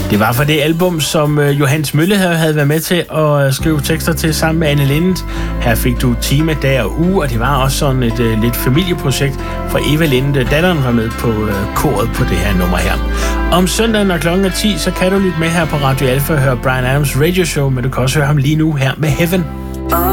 Det var for det album, som Johannes Mølle havde været med til at skrive tekster til sammen med Anne Linnet. Her fik du time, dag og uge, og det var også sådan et lidt familieprojekt, for Eva Linnet, datteren, var med på koret på det her nummer her. Om søndagen, når klokken er 10, så kan du lytte med her på Radio Alfa og høre Bryan Adams Radio Show, men du kan også høre ham lige nu her med Heaven.